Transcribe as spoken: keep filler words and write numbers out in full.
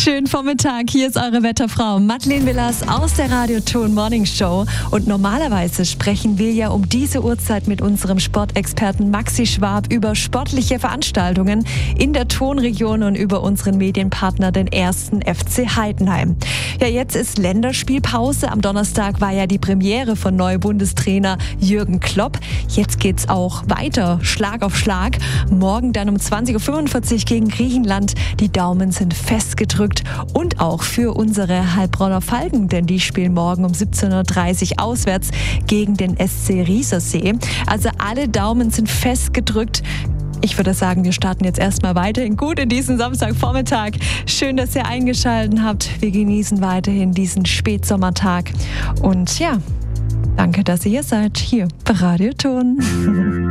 Schönen Vormittag, hier ist eure Wetterfrau Madeleine Willers aus der Radio-Ton Morning Show. Und normalerweise sprechen wir ja um diese Uhrzeit mit unserem Sportexperten Maxi Schwab über sportliche Veranstaltungen in der Tonregion und über unseren Medienpartner, den ersten F C Heidenheim. Ja, jetzt ist Länderspielpause. Am Donnerstag war ja die Premiere von neuem Bundestrainer Jürgen Klopp. Jetzt geht's auch weiter, Schlag auf Schlag. Morgen dann um zwanzig Uhr fünfundvierzig gegen Griechenland. Die Daumen sind festgedrückt und auch für unsere Heilbronner Falken, denn die spielen morgen um siebzehn Uhr dreißig auswärts gegen den S C Riesersee. Also alle Daumen sind festgedrückt. Ich würde sagen, wir starten jetzt erstmal weiterhin gut in diesen Samstagvormittag. Schön, dass ihr eingeschaltet habt. Wir genießen weiterhin diesen Spätsommertag. Und ja, danke, dass ihr hier seid, hier bei Radio Ton.